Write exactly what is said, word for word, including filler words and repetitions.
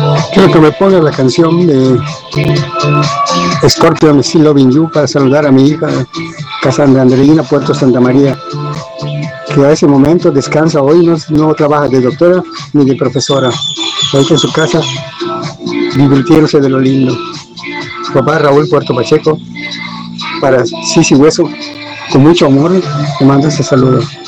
Quiero que me ponga la canción de Scorpion Still Loving You para saludar a mi hija Casandra Andreina Puerto Santa María, que a ese momento descansa hoy, no, no trabaja de doctora ni de profesora, ahorita en su casa divirtiéndose de lo lindo. Papá Raúl Puerto Pacheco, para Sisi Hueso, con mucho amor, te mando ese saludo.